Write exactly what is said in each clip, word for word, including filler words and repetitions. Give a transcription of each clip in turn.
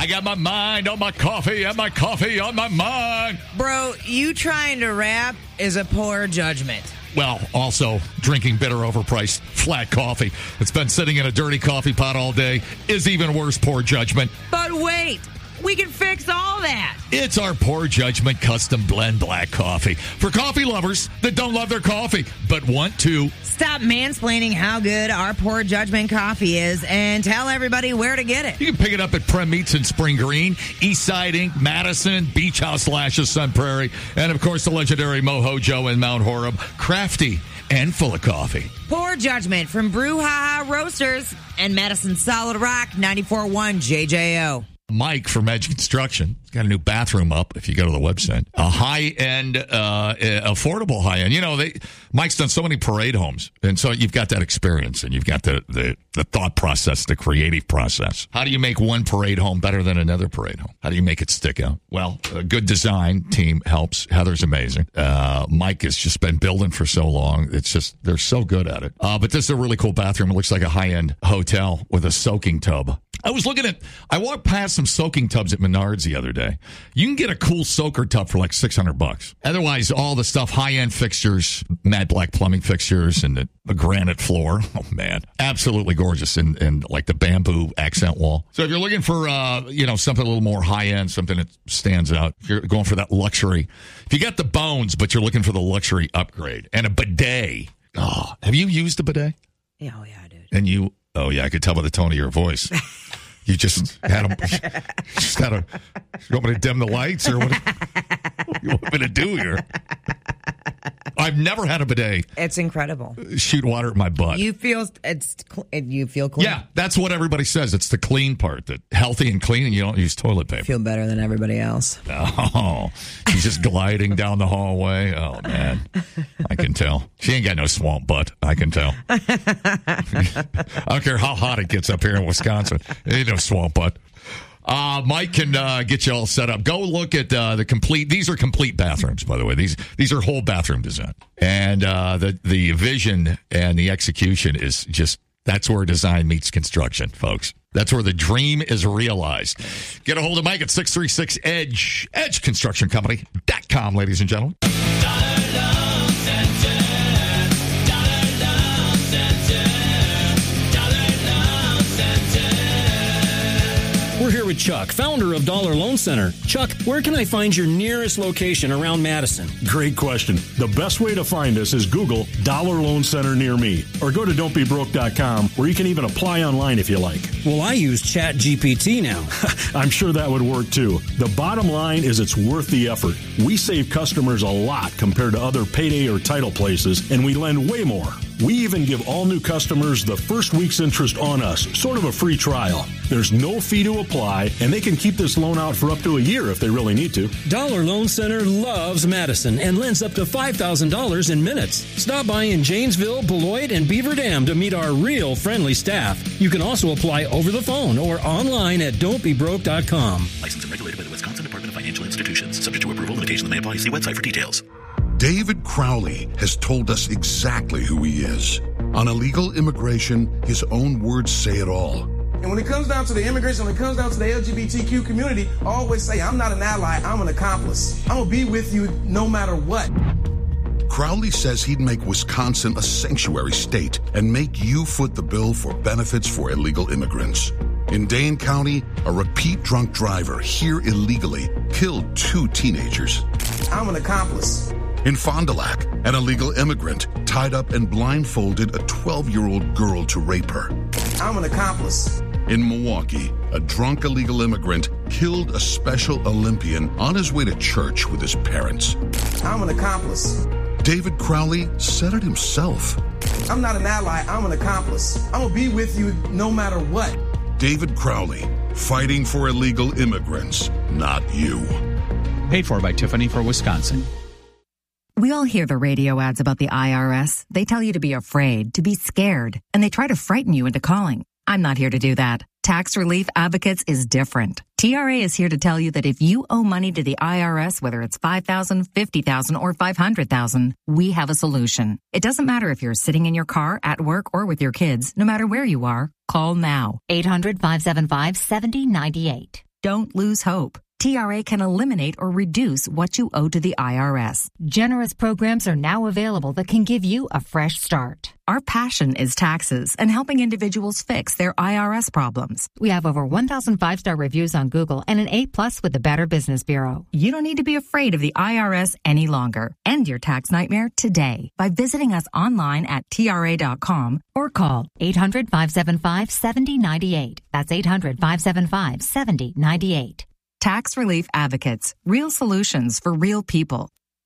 I got my mind on my coffee and my coffee on my mind. Bro, you trying to rap is a poor judgment. Well, also, drinking bitter, overpriced, flat coffee that's been sitting in a dirty coffee pot all day is even worse poor judgment. But wait, we can fix all that. It's our Poor Judgment Custom Blend Black Coffee for coffee lovers that don't love their coffee but want to. Stop mansplaining how good our Poor Judgment coffee is and tell everybody where to get it. You can pick it up at Prem Meats in Spring Green, Eastside Incorporated, Madison, Beach House Lashes, Sun Prairie, and, of course, the legendary Mohojo in Mount Horeb. Crafty and full of coffee. Poor Judgment from Brouhaha Roasters and Madison Solid Rock, ninety-four point one J J O. Mike from Edge Construction. He's got a new bathroom up if you go to the website. A high-end, uh, affordable high-end. You know, they Mike's done so many parade homes, and so you've got that experience, and you've got the, the, the thought process, the creative process. How do you make one parade home better than another parade home? How do you make it stick out? Well, a good design team helps. Heather's amazing. Uh, Mike has just been building for so long. It's just, they're so good at it. Uh, but this is a really cool bathroom. It looks like a high-end hotel with a soaking tub. I was looking at, I walked past some soaking tubs at Menards the other day. You can get a cool soaker tub for like six hundred bucks. Otherwise, all the stuff, high-end fixtures, matte black plumbing fixtures, and the, the granite floor. Oh, man. Absolutely gorgeous. And, and like the bamboo accent wall. So if you're looking for, uh, you know, something a little more high-end, something that stands out, if you're going for that luxury, if you got the bones, but you're looking for the luxury upgrade, and a bidet. Oh, have you used a bidet? Yeah, oh, yeah, dude. And you, oh, yeah, I could tell by the tone of your voice. You just had a, just had a, you want me to dim the lights or what, what do you want me to do here? I've never had a bidet. It's incredible. Shoot water at my butt. You feel, it's, you feel clean. Yeah, that's what everybody says. It's the clean part, that healthy and clean, and you don't use toilet paper. Feel better than everybody else. Oh, she's just gliding down the hallway. Oh, man. I can tell. She ain't got no swamp butt. I can tell. I don't care how hot it gets up here in Wisconsin. There ain't no swamp butt. Uh, Mike can uh, get you all set up. Go look at uh, the complete. These are complete bathrooms, by the way. These these are whole bathroom design, and uh, the the vision and the execution is just, that's where design meets construction, folks. That's where the dream is realized. Get a hold of Mike at six three six EDGE, edge construction company dot com, ladies and gentlemen. We're here with Chuck, founder of Dollar Loan Center. Chuck, where can I find your nearest location around Madison? Great question. The best way to find us is Google Dollar Loan Center near me, or go to don't be broke dot com, where you can even apply online if you like. Well, I use Chat G P T now. I'm sure that would work too. The bottom line is it's worth the effort. We save customers a lot compared to other payday or title places, and we lend way more. We even give all new customers the first week's interest on us, sort of a free trial. There's no fee to apply, and they can keep this loan out for up to a year if they really need to. Dollar Loan Center loves Madison and lends up to five thousand dollars in minutes. Stop by in Janesville, Beloit, and Beaver Dam to meet our real friendly staff. You can also apply over the phone or online at don't be broke dot com. Licensed and regulated by the Wisconsin Department of Financial Institutions. Subject to approval, limitations may apply. See website for details. David Crowley has told us exactly who he is. On illegal immigration, his own words say it all. And when it comes down to the immigration, when it comes down to the L G B T Q community, I always say, I'm not an ally, I'm an accomplice. I'm going to be with you no matter what. Crowley says he'd make Wisconsin a sanctuary state and make you foot the bill for benefits for illegal immigrants. In Dane County, a repeat drunk driver here illegally killed two teenagers. I'm an accomplice. In Fond du Lac, an illegal immigrant tied up and blindfolded a twelve-year-old girl to rape her. I'm an accomplice. In Milwaukee, a drunk illegal immigrant killed a Special Olympian on his way to church with his parents. I'm an accomplice. David Crowley said it himself. I'm not an ally, I'm an accomplice. I'm going to be with you no matter what. David Crowley, fighting for illegal immigrants, not you. Paid for by Tiffany for Wisconsin. We all hear the radio ads about the I R S. They tell you to be afraid, to be scared, and they try to frighten you into calling. I'm not here to do that. Tax Relief Advocates is different. T R A is here to tell you that if you owe money to the I R S, whether it's five thousand dollars, fifty thousand dollars, or five hundred thousand dollars, we have a solution. It doesn't matter if you're sitting in your car, at work, or with your kids. No matter where you are, call now. eight hundred, five seven five, seven oh nine eight. Don't lose hope. T R A can eliminate or reduce what you owe to the I R S. Generous programs are now available that can give you a fresh start. Our passion is taxes and helping individuals fix their I R S problems. We have over one thousand five-star reviews on Google and an A plus with the Better Business Bureau. You don't need to be afraid of the I R S any longer. End your tax nightmare today by visiting us online at T R A dot com or call eight hundred, five seven five, seven zero nine eight. That's eight hundred, five seven five, seven zero nine eight. Tax Relief Advocates. Real solutions for real people.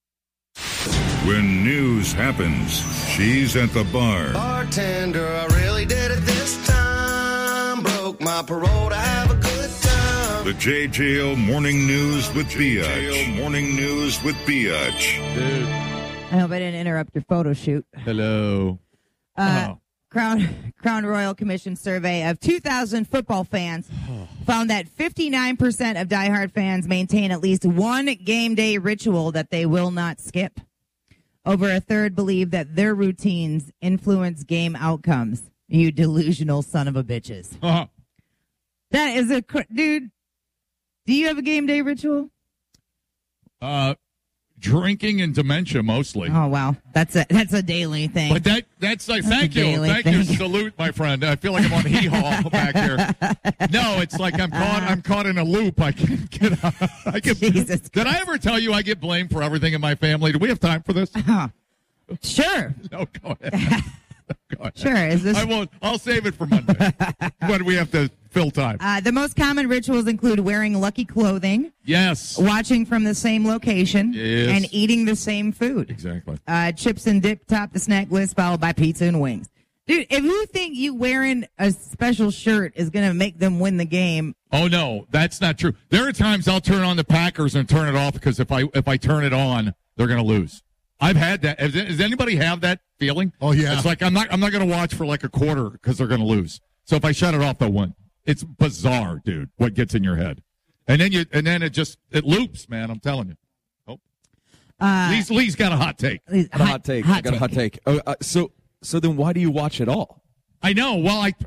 When news happens, she's at the bar. Bartender, I really did it this time. Broke my parole to have a good time. The J J O Morning News with Biatch. J J O Morning News with Biatch. Dude. I hope I didn't interrupt your photo shoot. Hello. Uh, oh. Crown Crown Royal Commission survey of two thousand football fans found that fifty-nine percent of diehard fans maintain at least one game day ritual that they will not skip. Over a third believe that their routines influence game outcomes. You delusional son of a bitches. Uh-huh. That is a... Dude, do you have a game day ritual? Uh... Drinking and dementia mostly. Oh wow, that's a that's a daily thing. But that that's like that's thank you, thank thing. you, salute, my friend. I feel like I'm on hee haw back here. No, it's like I'm caught. I'm caught in a loop. I can't get out. I get. Jesus did I ever tell you I get blamed for everything in my family? Do we have time for this? Uh, sure. No, go ahead. Go ahead. Sure. Is this? I won't. I'll save it for Monday when we have to fill time. Uh, the most common rituals include wearing lucky clothing. Yes. Watching from the same location. Yes. And eating the same food. Exactly. Uh, chips and dip top the snack list, followed by pizza and wings. Dude, if you think you wearing a special shirt is going to make them win the game. Oh, no, that's not true. There are times I'll turn on the Packers and turn it off because if I if I turn it on, they're going to lose. I've had that. Has, does anybody have that feeling? Oh, yeah. It's like I'm not I'm not going to watch for like a quarter because they're going to lose. So if I shut it off, they'll win. It's bizarre, dude, what gets in your head. And then you and then it just it loops, man, I'm telling you. Oh. Uh, Lee's, Lee's got a hot take. Hot, a hot take. Hot I got take. a hot take. Oh, uh, so so then why do you watch it all? I know. Well, I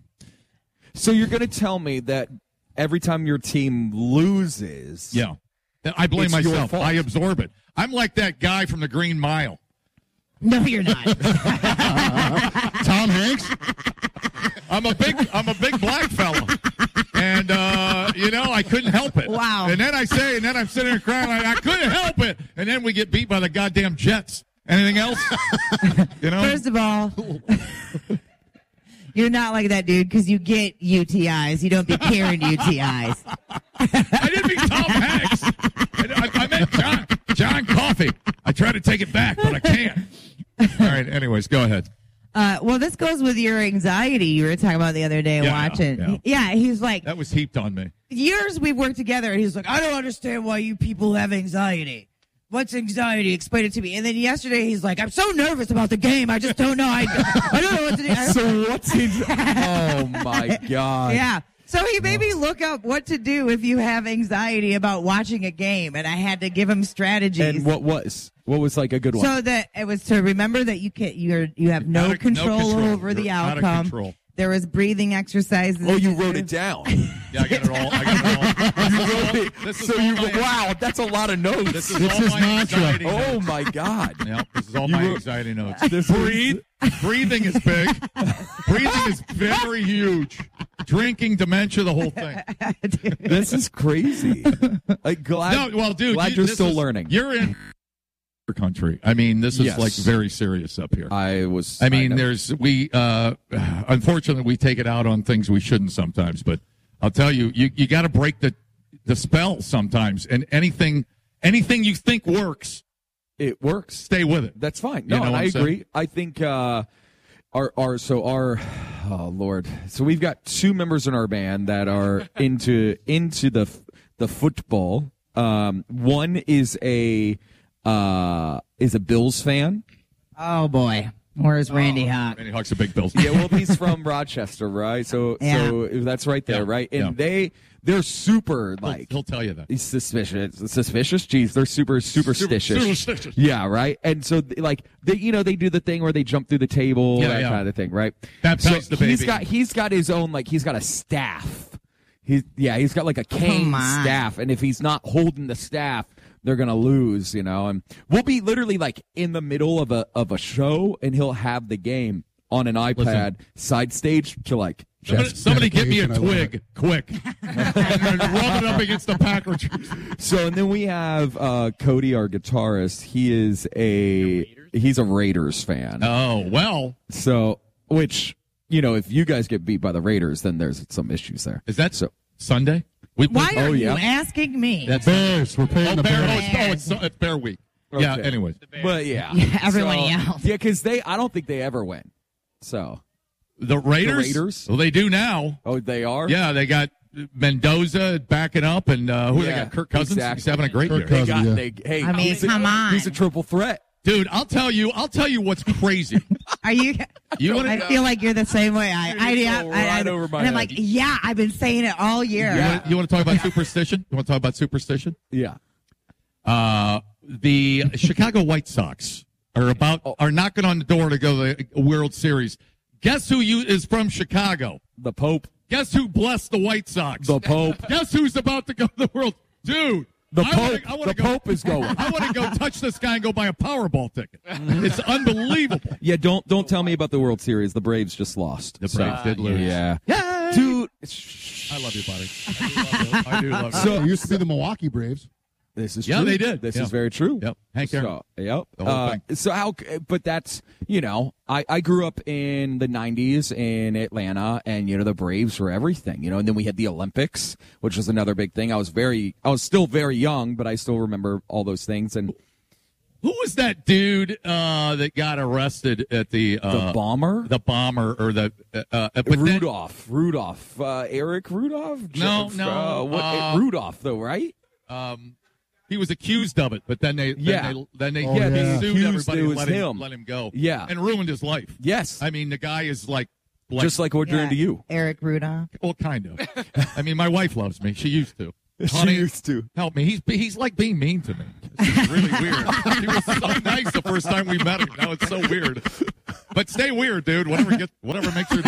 So you're going to tell me that every time your team loses, yeah. I blame it's your myself. fault. I absorb it. I'm like that guy from the Green Mile. No, you're not. Tom Hanks. I'm a big I'm a big black fella. And uh, you know, I couldn't help it. Wow. And then I say, and then I'm sitting there crying like I couldn't help it. And then we get beat by the goddamn Jets. Anything else? You know? First of all, you're not like that, dude, because you get U T Is. You don't be carrying U T Is. I didn't mean Tom Hanks. I, I, I meant John John Coffey. I try to take it back, but I can't. All right. Anyways, go ahead. Uh, well, this goes with your anxiety you were talking about the other day Yeah, watching. yeah. Yeah, he's like, That was heaped on me. years we've worked together, and he's like, I don't understand why you people have anxiety. What's anxiety? Explain it to me. And then yesterday he's like, I'm so nervous about the game. I just don't know. I, I don't know what to do. So what's he? Oh my God! Yeah. So he made me look up what to do if you have anxiety about watching a game, and I had to give him strategies. And what was what was like a good one? So that it was to remember that you can you're you have no, Out of- control, no control. over the You're out of outcome. control. There was breathing exercises. Oh, you wrote it down. Yeah, I got it all. I got it all. You wrote it. This is So all you my- wow, that's a lot of notes. This is It's all his my mantra. anxiety Oh notes. my God! Yep, this is all You my wrote- anxiety notes. This is- Breathe. Breathing is big. Breathing is very huge. Drinking, dementia, the whole thing. This is crazy. Like glad. No, well, dude, glad you, you're this still is- learning. You're in country. I mean, this is Yes. like very serious up here. I was. I mean, know. there's we. Uh, unfortunately, we take it out on things we shouldn't sometimes. But I'll tell you, you you got to break the the spell sometimes. And anything anything you think works, It works. stay with it. That's fine. You No, know and what I I'm saying? agree. I think uh, our our so our oh Lord. So we've got two members in our band that are into into the the football. Um, one is a uh, is a Bills fan. Oh boy, where's Randy Hawk? Randy Hawk's a big Bills. Yeah, well, he's from Rochester, right? So Yeah. so that's right there, Yeah, right? And yeah. they they're super He'll- like he'll tell you that. He's suspicious. Suspicious? Jeez, they're super superstitious. superstitious. Yeah, right. And so, like, they, you know, they do the thing where they jump through the table, Yeah, that yeah. kind of thing, right? Baptize so the He's baby. got he's got his own like he's got a staff. He's yeah, he's got like a cane Come on. staff, and if he's not holding the staff, they're gonna lose, you know. And we'll be literally like in the middle of a of a show, and he'll have the game on an iPad Listen. side stage to like. Somebody, just somebody get me a dedication, I love twig, quick, and then rub it up against the Packers. So, and then we have uh, Cody, our guitarist. He is a he's a Raiders fan. Oh well. So, which you know, if you guys get beat by the Raiders, then there's some issues there. Is that so Sunday? We, Why oh, are yeah. you asking me? That's Bears. We're paying oh, the bear, Bears. oh, it's, oh, it's, it's Bear Week. Yeah. Okay. Anyways, But yeah, Yeah, everyone So- yells. Yeah, because they, I don't think they ever win. So, the Raiders. The Raiders? Well, they do now. oh, they are. Yeah, they got Mendoza backing up, and uh, who Yeah, they got? Kirk Cousins. exactly. He's having a great Kirk year. They Cousins, got. yeah. They, hey, I mean, he's a- come on. He's a triple threat. Dude, I'll tell you. I'll tell you what's crazy. Are you? You wanna I go- feel like you're the same way. I, I, You're yeah, so I, I, right over my and I'm head. like, yeah, I've been saying it all year. You wanna- You want to talk about superstition? You want to talk about superstition? Yeah. Uh, the Chicago White Sox are about are knocking on the door to go to the World Series. Guess who you is from Chicago? The Pope. Guess who blessed the White Sox? The Pope. Guess who's about to go to the World? Dude, The I Pope. wanna, I wanna the go, Pope is going. I want to go touch this guy and go buy a Powerball ticket. It's unbelievable. Yeah, don't don't tell me about the World Series. The Braves just lost. The Braves did lose. Yeah. Yay! Dude, I love you, buddy. I do love you. So- It used to be the Milwaukee Braves. this is Yeah, true. they did. This Yeah. is very true. Yep. Hank Aaron. So, yep. The whole Uh, thing. so how? But that's you know, I I grew up in the nineties in Atlanta, and you know the Braves were everything. You know, and then we had the Olympics, which was another big thing. I was very, I was still very young, but I still remember all those things. And Who was that dude uh, that got arrested at the uh, the bomber, the bomber, or the uh, uh, but then- Rudolph, Rudolph, uh, Eric Rudolph. No, Jeff- no, uh, what, uh, Rudolph though, right? um, he was accused of it, but then they, Yeah. then they, then they, Oh, he yeah. sued Accused everybody it and was let him, him. let him go. Yeah. and ruined his life. Yes, I mean, the guy is like, like just like what you're Yeah, into you. Eric Rudolph. well, kind of. I mean, my wife loves me. She used to. She Honey, used to. help me. He's he's like being mean to me. It's really weird. He was so nice the first time we met him. Now it's so weird. But stay weird, dude. Whatever gets, whatever makes your day.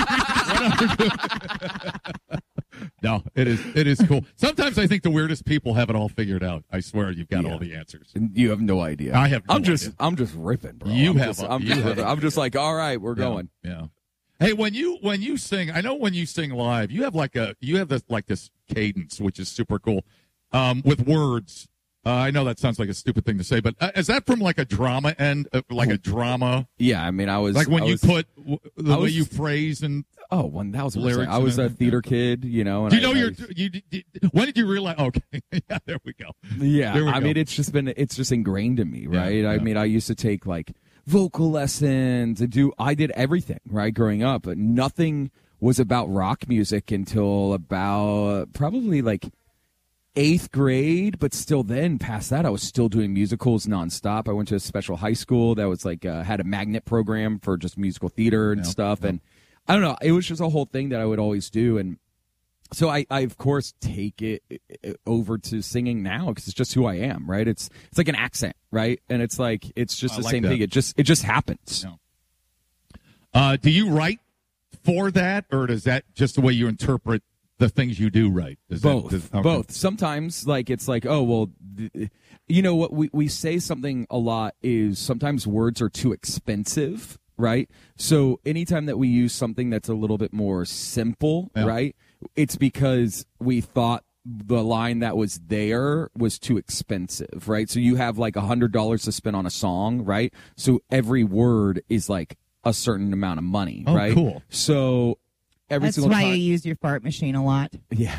Whatever. No, it is it is cool. Sometimes I think the weirdest people have it all figured out. I swear you've got Yeah. all the answers. You have no idea. I have no I'm just. idea. I'm just ripping, bro. You I'm have Just, a- I'm you just. have ripping. a- I'm just like, all right, we're Yeah, going. Yeah. Hey, when you when you sing, I know when you sing live, you have like a you have this like this cadence, which is super cool, um, with words. Uh, I know that sounds like a stupid thing to say, but uh, is that from like a drama end, uh, like a drama, Yeah, I mean, I was like when I you was- put w- the I way was- you phrase and Oh, one thousand lyrics percent. I was and a everything, theater kid, you know. And do you I- know I- you're you, you when did you realize? Okay, yeah, there we go. Yeah, There we I go. mean, it's just been it's just ingrained in me, Yeah, right? I yeah. mean, I used to take like vocal lessons and do I did everything right growing up, but nothing was about rock music until about probably like eighth grade. But still, then past that, I was still doing musicals nonstop. I went to a special high school that was like uh, had a magnet program for just musical theater and Yeah, stuff, yeah. and I don't know. It was just a whole thing that I would always do, and so I, I of course take it uh, over to singing now because it's just who I am, right? It's it's like an accent, right? And it's like it's just I the like same that. thing. It just it just happens. Yeah. Uh, do you write for that, or is that just the way you interpret the things you do? Right? Is that- Both, does- okay. both. Sometimes, like it's like, oh well, th- you know what? We we say something a lot is sometimes words are too expensive, right? So anytime that we use something that's a little bit more simple, Yeah. right? It's because we thought the line that was there was too expensive, right? So you have like a hundred dollars to spend on a song, right? So every word is like a certain amount of money, Oh, right? cool. So every That's single why time, you use your fart machine a lot. yeah.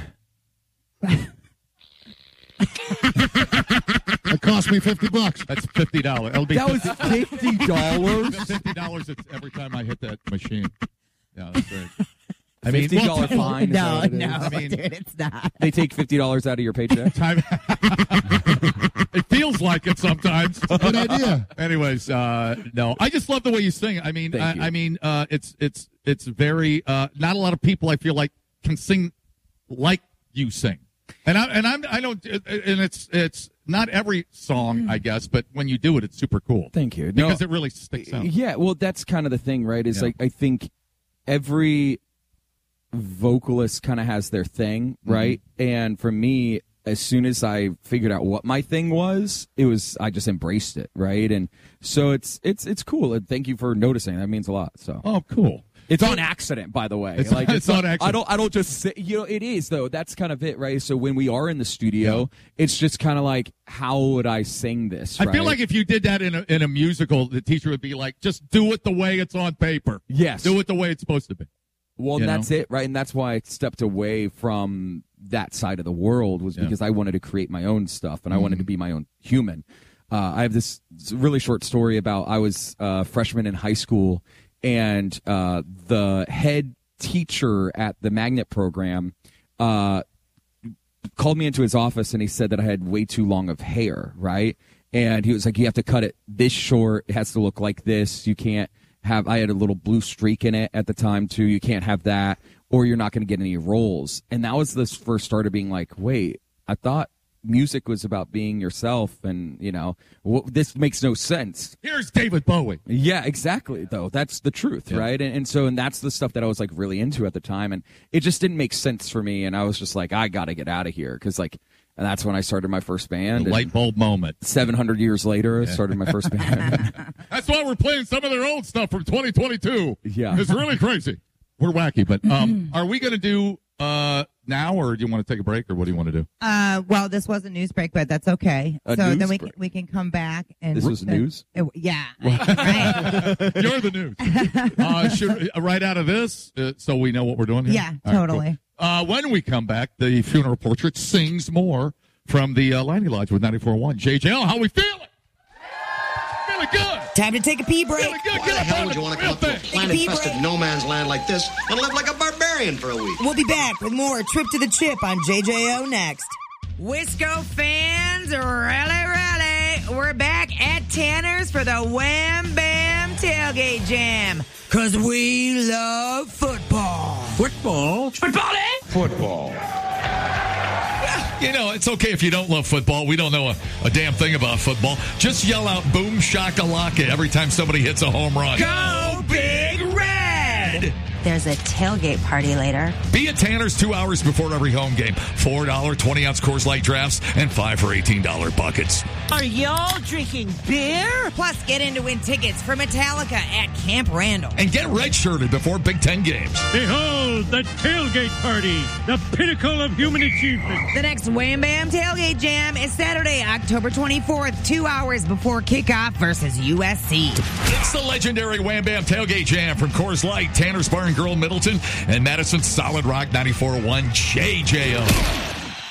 It cost me fifty bucks. That's fifty dollars. It'll be That was fifty dollars. fifty dollars every time I hit that machine. Yeah, that's right. I mean, Fifty dollar well, fine. is No, that what it is? no, I mean- dude, it's not. They take fifty dollars out of your paycheck. time. It feels like it sometimes. Good idea. Anyways, uh, no, I just love the way you sing. I mean, Thank you. I, I mean, uh, it's it's it's very uh, not a lot of people I feel like can sing like you sing, and I and I'm I don't and it's it's not every song I guess, but when you do it, it's super cool. Thank you. No, Because it really sticks out. yeah, well, that's kind of the thing, right? Is Yeah. like I think every vocalist kind of has their thing, right? Mm-hmm. And for me, as soon as I figured out what my thing was, it was I just embraced it, right? And so it's it's it's cool. And thank you for noticing. That means a lot. So oh, cool. It's on accident, by the way. It's, like it's, it's on accident. I don't. I don't just say. You know, it is though. That's kind of it, right? So when we are in the studio, yeah. it's just kind of like, how would I sing this? I right? feel like if you did that in a in a musical, the teacher would be like, "Just do it the way it's on paper. Yes, do it the way it's supposed to be." Well, and that's it, right? And that's why I stepped away from that side of the world, was because yeah. I wanted to create my own stuff, and I mm. wanted to be my own human. Uh, I have this really short story about I was a freshman in high school, and uh, the head teacher at the magnet program uh, called me into his office, and he said that I had way too long of hair, right? And he was like, you have to cut it this short. It has to look like this. You can't have, I had a little blue streak in it at the time too. You can't have that, or you're not going to get any roles. And that was this first start of being like, wait, I thought music was about being yourself, and you know, w- this makes no sense. Here's David Bowie. Yeah, exactly. Though that's the truth, yeah. right? And, and so, and that's the stuff that I was like really into at the time, and it just didn't make sense for me. And I was just like, I got to get out of here, because like, and that's when I started my first band. The light bulb moment. Seven hundred years later, I started my first band. That's why we're playing some of their old stuff from twenty twenty-two. Yeah, it's really crazy. We're wacky, but um, are we going to do uh now, or do you want to take a break, or what do you want to do? Uh, well, this was a news break, but that's okay. A so news then we break. can, we can come back and this was uh, news. Uh, yeah, right. You're the news. Uh, should, uh, right out of this, uh, so we know what we're doing here. Yeah, All totally. Right, cool. Uh, when we come back, the funeral portrait sings more from the uh, Lanny Lodge with ninety-four point one. J J L, how we feeling? Feeling good. Time to take a pee break. Feeling good. Why the hell would you want to come up to a planet-infested no man's land like this and live like a barbarian for a week? We'll be back with more Trip to the Chip on J J O next. Wisco fans, rally, rally. We're back at Tanner's for the Wham Bam Tailgate Jam. Because we love football. Football? Football, eh? Football. You know, it's okay if you don't love football. We don't know a, a damn thing about football. Just yell out boom shakalaka every time somebody hits a home run. Go Big Red! There's a tailgate party later. Be at Tanner's two hours before every home game. four dollars twenty-ounce Coors Light drafts and five for eighteen dollars buckets. Are y'all drinking beer? Plus, get in to win tickets for Metallica at Camp Randall. And get redshirted before Big Ten games. Behold, the tailgate party, the pinnacle of human achievement. The next Wham Bam Tailgate Jam is Saturday, October twenty-fourth, two hours before kickoff versus U S C. It's the legendary Wham Bam Tailgate Jam from Coors Light, Tanner's Bar and Grill, Middleton, and Madison's Solid Rock ninety-four point one J J O.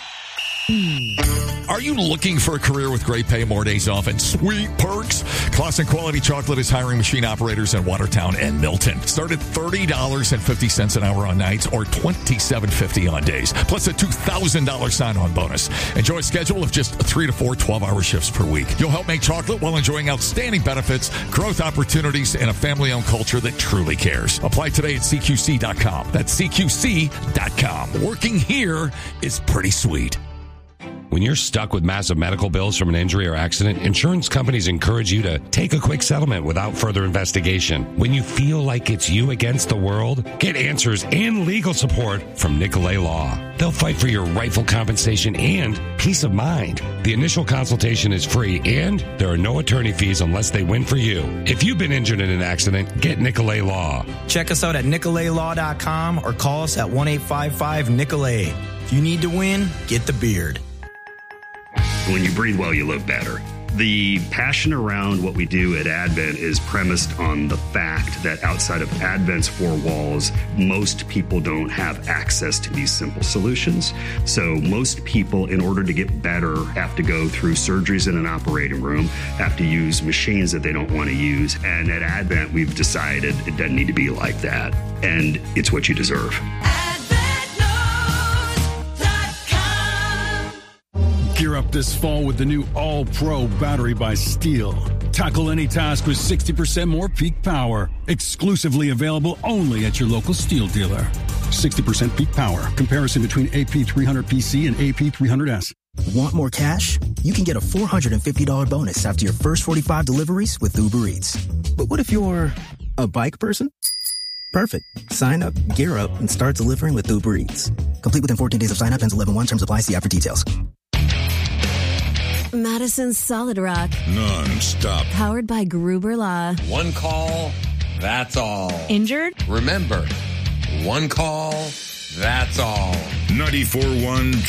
Are you looking for a career with great pay, more days off, and sweet perks? Clausen Quality Chocolate is hiring machine operators in Watertown and Milton. Start at thirty dollars and fifty cents an hour on nights or twenty-seven fifty on days, plus a two thousand dollars sign-on bonus. Enjoy a schedule of just three to four twelve-hour shifts per week. You'll help make chocolate while enjoying outstanding benefits, growth opportunities, and a family-owned culture that truly cares. Apply today at C Q C dot com. That's C Q C dot com. Working here is pretty sweet. When you're stuck with massive medical bills from an injury or accident, insurance companies encourage you to take a quick settlement without further investigation. When you feel like it's you against the world, get answers and legal support from Nicolay Law. They'll fight for your rightful compensation and peace of mind. The initial consultation is free, and there are no attorney fees unless they win for you. If you've been injured in an accident, get Nicolay Law. Check us out at Nicolay Law dot com or call us at one eight five five Nicolay. If you need to win, get the beard. When you breathe well, you live better. The passion around what we do at Advent is premised on the fact that outside of Advent's four walls, most people don't have access to these simple solutions. So most people, in order to get better, have to go through surgeries in an operating room, have to use machines that they don't want to use. And at Advent, we've decided it doesn't need to be like that. And it's what you deserve. Gear up this fall with the new All-Pro battery by Steel. Tackle any task with sixty percent more peak power. Exclusively available only at your local Steel dealer. sixty percent peak power. Comparison between A P three hundred P C and A P three hundred S. Want more cash? You can get a four hundred fifty dollars bonus after your first forty-five deliveries with Uber Eats. But what if you're a bike person? Perfect. Sign up, gear up, and start delivering with Uber Eats. Complete within fourteen days of sign up. Ends eleven one. Terms apply. See app for details. Madison's Solid Rock. Non-stop. Powered by Gruber Law. One call, that's all. Injured? Remember, one call, that's all. ninety-four point one